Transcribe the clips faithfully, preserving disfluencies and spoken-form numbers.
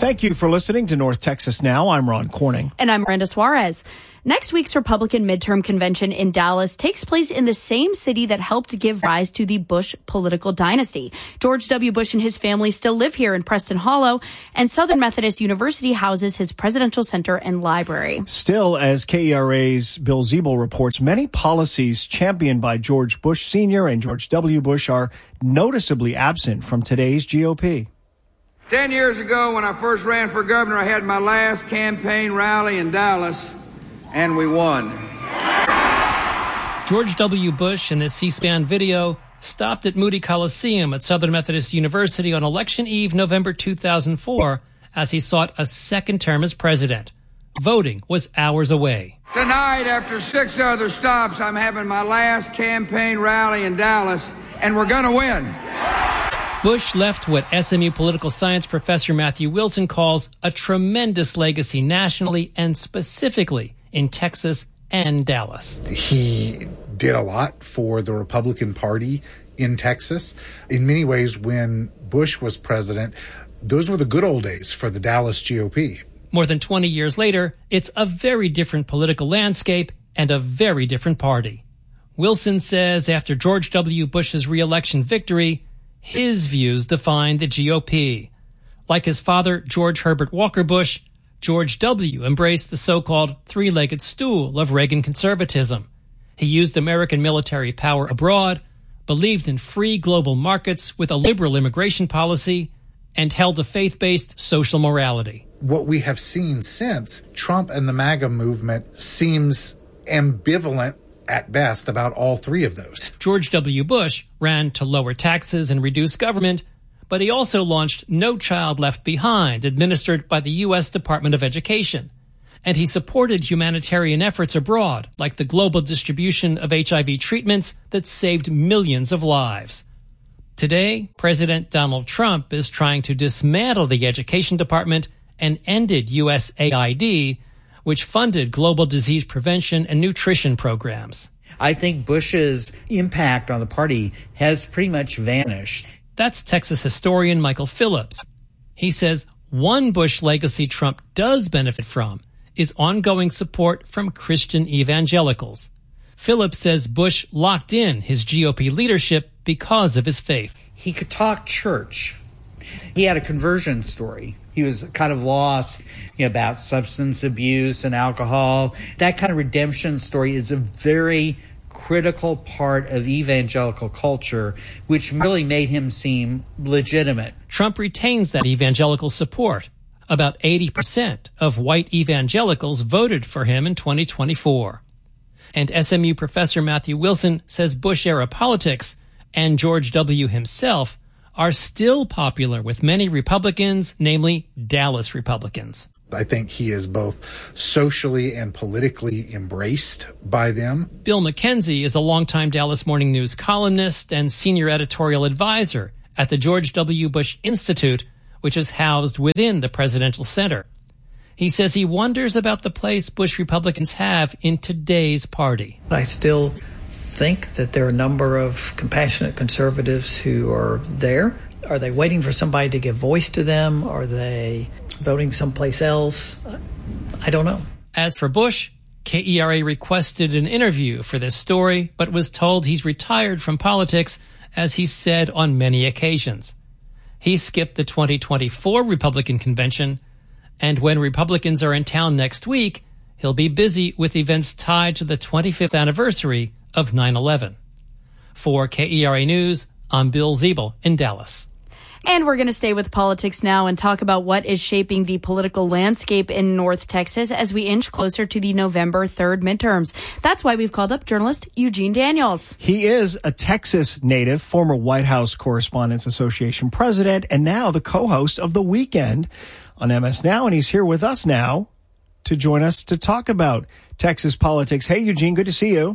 Thank you for listening to North Texas Now. I'm Ron Corning. And I'm Miranda Suarez. Next week's Republican midterm convention in Dallas takes place in the same city that helped give rise to the Bush political dynasty. George W. Bush and his family still live here in Preston Hollow, and Southern Methodist University houses his presidential center and library. Still, as K E R A's Bill Ziebel reports, many policies championed by George Bush Senior and George W. Bush are noticeably absent from today's G O P. Ten years ago, when I first ran for governor, I had my last campaign rally in Dallas, and we won. George W. Bush, in this C-SPAN video, stopped at Moody Coliseum at Southern Methodist University on election eve, November two thousand four, as he sought a second term as president. Voting was hours away. Tonight, after six other stops, I'm having my last campaign rally in Dallas, and we're going to win. Bush left what S M U political science professor Matthew Wilson calls a tremendous legacy nationally and specifically in Texas and Dallas. He did a lot for the Republican Party in Texas. In many ways, when Bush was president, those were the good old days for the Dallas G O P. More than twenty years later, it's a very different political landscape and a very different party. Wilson says after George W. Bush's re-election victory, his views define the G O P. Like his father, George Herbert Walker Bush, George W. embraced the so-called three-legged stool of Reagan conservatism. He used American military power abroad, believed in free global markets with a liberal immigration policy, and held a faith-based social morality. What we have seen since Trump and the MAGA movement seems ambivalent at best about all three of those. George W. Bush ran to lower taxes and reduce government, but he also launched No Child Left Behind, administered by the U S Department of Education. And he supported humanitarian efforts abroad, like the global distribution of H I V treatments that saved millions of lives. Today, President Donald Trump is trying to dismantle the Education Department and ended U S A I D, which funded global disease prevention and nutrition programs. I think Bush's impact on the party has pretty much vanished. That's Texas historian Michael Phillips. He says one Bush legacy Trump does benefit from is ongoing support from Christian evangelicals. Phillips says Bush locked in his G O P leadership because of his faith. He could talk church. He had a conversion story. He was kind of lost you know, about substance abuse and alcohol. That kind of redemption story is a very critical part of evangelical culture, which really made him seem legitimate. Trump retains that evangelical support. About eighty percent of white evangelicals voted for him in twenty twenty-four. And S M U professor Matthew Wilson says Bush-era politics and George W. himself are still popular with many Republicans, namely Dallas Republicans. I think he is both socially and politically embraced by them. Bill McKenzie is a longtime Dallas Morning News columnist and senior editorial advisor at the George W. Bush Institute, which is housed within the Presidential Center. He says he wonders about the place Bush Republicans have in today's party. I still think that there are a number of compassionate conservatives who are there. Are they waiting for somebody to give voice to them? Are they voting someplace else? I don't know. As for Bush, K E R A requested an interview for this story, but was told he's retired from politics, as he said on many occasions. He skipped the twenty twenty-four Republican convention, and when Republicans are in town next week, he'll be busy with events tied to the twenty-fifth anniversary of nine eleven. For K E R A News, I'm Bill Ziebel in Dallas. And we're going to stay with politics now and talk about what is shaping the political landscape in North Texas as we inch closer to the November third midterms. That's why we've called up journalist Eugene Daniels. He is a Texas native, former White House Correspondents Association president, and now the co-host of The Weekend on M S Now. And he's here with us now to join us to talk about Texas politics. Hey, Eugene, good to see you.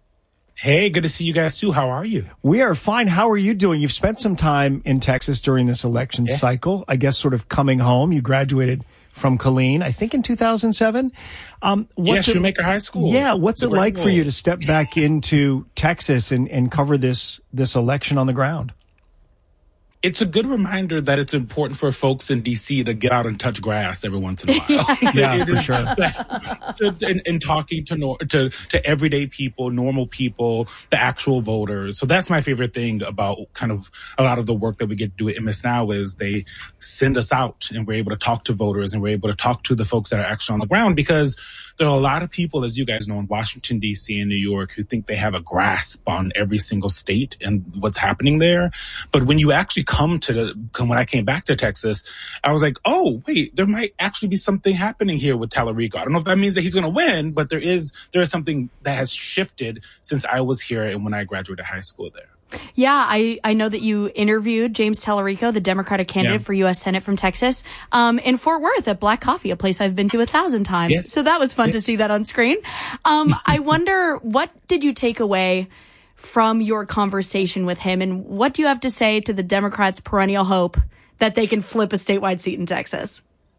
Hey, good to see you guys too. How are you? We are fine. How are you doing? You've spent some time in Texas during this election yeah. cycle, I guess sort of coming home. You graduated from Killeen, I think in two thousand seven. Um, what's yeah, it, Shoemaker High School. Yeah, what's the it like role. for you to step back into Texas and, and cover this this election on the ground? it's a good reminder that it's important for folks in D C to get out and touch grass every once in a while. Yeah, for sure. and, and talking to, nor- to to everyday people, normal people, the actual voters. So that's my favorite thing about kind of a lot of the work that we get to do at M S Now is they send us out and we're able to talk to voters and we're able to talk to the folks that are actually on the ground, because there are a lot of people, as you guys know, in Washington, D C and New York who think they have a grasp on every single state and what's happening there. But when you actually come to the, when I came back to Texas, I was like, oh, wait, there might actually be something happening here with Tallarico. I don't know if that means that he's going to win, but there is, there is something that has shifted since I was here and when I graduated high school there. Yeah, I, I know that you interviewed James Tallarico, the Democratic candidate yeah. for U S Senate from Texas, um, in Fort Worth at Black Coffee, a place I've been to a thousand times. Yes. So that was fun yes. to see that on screen. Um, I wonder, what did you take away from your conversation with him, and what do you have to say to the Democrats' perennial hope that they can flip a statewide seat in Texas?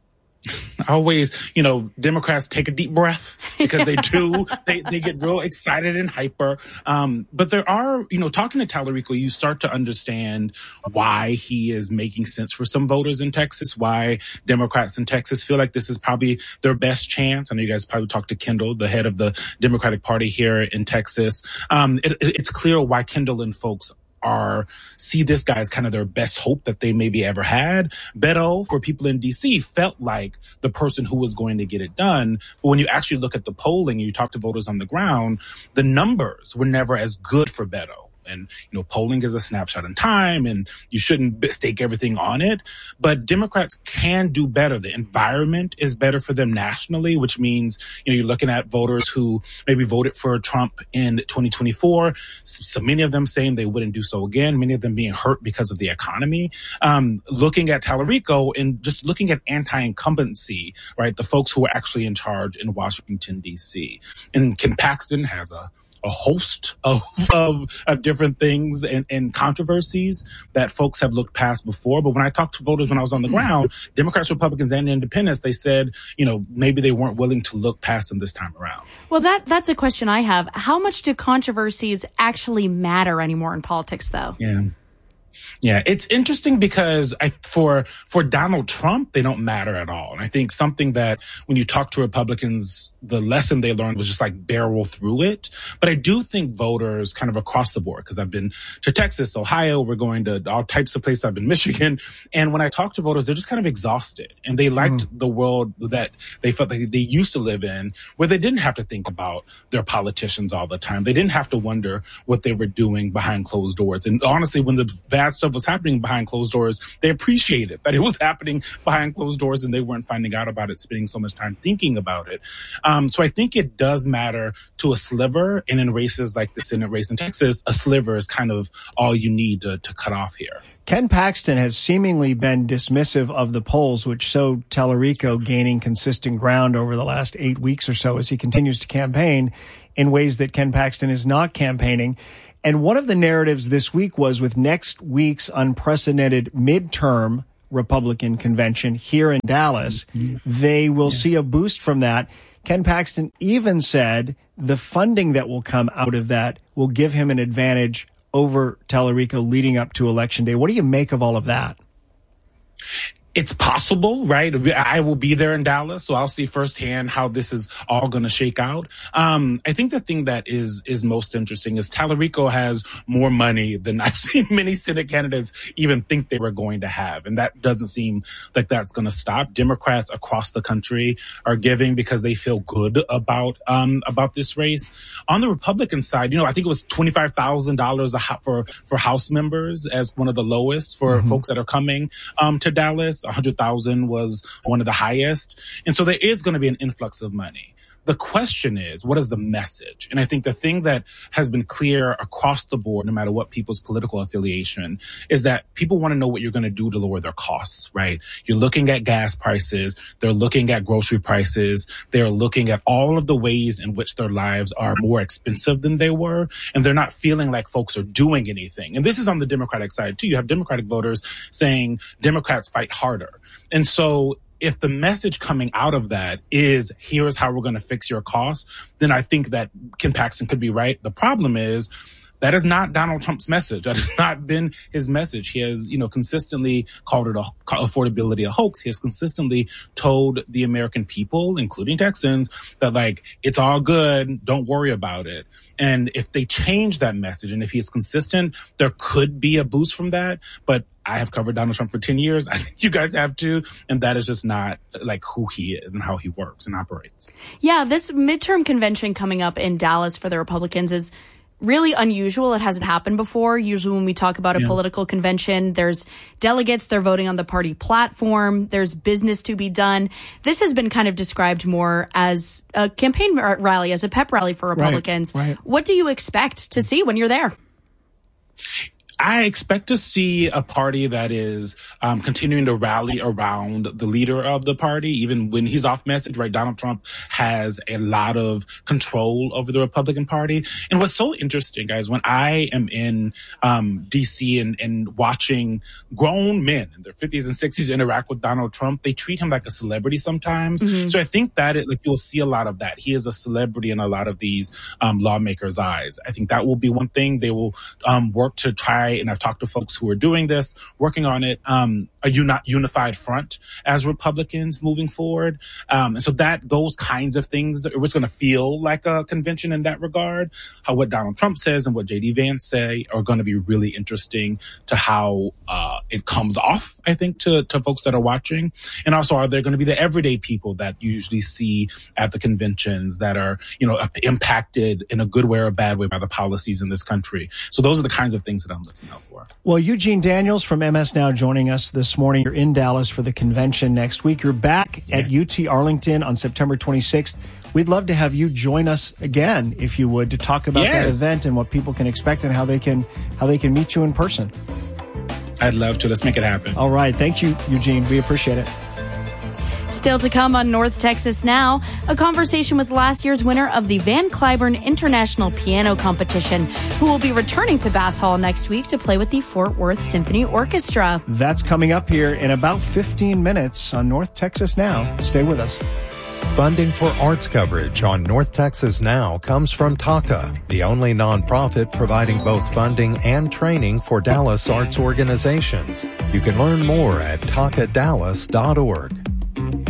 Always, you know, Democrats take a deep breath because they do. they they get real excited and hyper. Um, but there are, you know, talking to Tallarico, you start to understand why he is making sense for some voters in Texas, why Democrats in Texas feel like this is probably their best chance. I know you guys probably talked to Kendall, the head of the Democratic Party here in Texas. Um, it, it's clear why Kendall and folks are see this guy as kind of their best hope that they maybe ever had. Beto, for people in D C, felt like the person who was going to get it done. But when you actually look at the polling and you talk to voters on the ground, the numbers were never as good for Beto. And, you know, polling is a snapshot in time and you shouldn't stake everything on it. But Democrats can do better. The environment is better for them nationally, which means, you know, you're looking at voters who maybe voted for Trump in twenty twenty-four. So many of them saying they wouldn't do so again. Many of them being hurt because of the economy. Um, looking at Tallarico and just looking at anti-incumbency, right? The folks who are actually in charge in Washington, D C. And Ken Paxton has a a host of, of, of different things and, and controversies that folks have looked past before. But when I talked to voters when I was on the ground, Democrats, Republicans, and independents, they said, you know, maybe they weren't willing to look past them this time around. Well, that that's a question I have. How much do controversies actually matter anymore in politics, though? Yeah. Yeah, it's interesting because I, for for Donald Trump, they don't matter at all. And I think something that when you talk to Republicans, the lesson they learned was just like barrel through it. But I do think voters kind of across the board, because I've been to Texas, Ohio, we're going to all types of places. I've been Michigan. And when I talk to voters, they're just kind of exhausted. And they liked mm. the world that they felt like they used to live in, where they didn't have to think about their politicians all the time. They didn't have to wonder what they were doing behind closed doors. And honestly, when the bad stuff was happening behind closed doors, they appreciated that it was happening behind closed doors and they weren't finding out about it, spending so much time thinking about it. Um, so I think it does matter to a sliver. And in races like the Senate race in Texas, a sliver is kind of all you need to, to cut off here. Ken Paxton has seemingly been dismissive of the polls, which showed Tallarico gaining consistent ground over the last eight weeks or so as he continues to campaign in ways that Ken Paxton is not campaigning. And one of the narratives this week was with next week's unprecedented midterm Republican convention here in Dallas, mm-hmm. they will yeah. see a boost from that. Ken Paxton even said the funding that will come out of that will give him an advantage over Tallarico leading up to Election Day. What do you make of all of that? It's possible, right? I will be there in Dallas, so I'll see firsthand how this is all going to shake out. Um, I think the thing that is is most interesting is Tallarico has more money than I've seen many Senate candidates even think they were going to have. And that doesn't seem like that's going to stop. Democrats across the country are giving because they feel good about um, about this race. On the Republican side, you know, I think it was twenty-five thousand dollars for, for House members as one of the lowest for mm-hmm. folks that are coming um, to Dallas. one hundred thousand was one of the highest. And so there is going to be an influx of money. The question is, what is the message? And I think the thing that has been clear across the board, no matter what people's political affiliation, is that people want to know what you're going to do to lower their costs, right? You're looking at gas prices. They're looking at grocery prices. They're looking at all of the ways in which their lives are more expensive than they were. And they're not feeling like folks are doing anything. And this is on the Democratic side, too. You have Democratic voters saying Democrats fight harder. And so if the message coming out of that is, here's how we're going to fix your costs, then I think that Ken Paxton could be right. The problem is That is not Donald Trump's message. That has not been his message. He has, you know, consistently called it a, affordability a hoax. He has consistently told the American people, including Texans, that like, it's all good. Don't worry about it. And if they change that message and if he's consistent, there could be a boost from that. But I have covered Donald Trump for ten years. I think you guys have too. And that is just not like who he is and how he works and operates. Yeah, this midterm convention coming up in Dallas for the Republicans is really unusual. It hasn't happened before. Usually when we talk about a yeah. political convention, there's delegates, they're voting on the party platform, there's business to be done. This has been kind of described more as a campaign rally, as a pep rally for Republicans. Right, right. What do you expect to see when you're there? I expect to see a party that is um, continuing to rally around the leader of the party, even when he's off message, right? Donald Trump has a lot of control over the Republican Party. And what's so interesting, guys, when I am in um, D C and, and watching grown men in their fifties and sixties interact with Donald Trump, they treat him like a celebrity sometimes. Mm-hmm. So I think that it, like you'll see a lot of that. He is a celebrity in a lot of these um, lawmakers' eyes. I think that will be one thing. They will um, work to try, and I've talked to folks who are doing this, working on it, um, a uni- unified front as Republicans moving forward. Um, and so that, those kinds of things, it's going to feel like a convention in that regard. How what Donald Trump says and what J D Vance say are going to be really interesting to how, uh, it comes off, I think, to, to folks that are watching. And also, are there going to be the everyday people that you usually see at the conventions that are, you know, impacted in a good way or a bad way by the policies in this country? So those are the kinds of things that I'm looking out for. Well, Eugene Daniels from M S Now joining us this morning. You're in Dallas for the convention next week. You're back yes. at U T Arlington on September twenty-sixth. We'd love to have you join us again, if you would, to talk about yes. that event and what people can expect and how they can how they can meet you in person. I'd love to. Let's make it happen. All right. Thank you, Eugene. We appreciate it. Still to come on North Texas Now, a conversation with last year's winner of the Van Cliburn International Piano Competition, who will be returning to Bass Hall next week to play with the Fort Worth Symphony Orchestra. That's coming up here in about fifteen minutes on North Texas Now. Stay with us. Funding for arts coverage on North Texas Now comes from TACA, the only nonprofit providing both funding and training for Dallas arts organizations. You can learn more at taca dallas dot org.